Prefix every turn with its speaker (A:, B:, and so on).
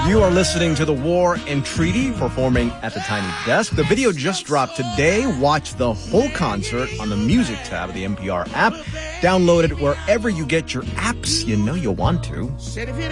A: You are listening to The War and Treaty performing at the Tiny Desk. The video just dropped today. Watch the whole concert on the music tab of the NPR app. Download it wherever you get your apps. You know you'll want to.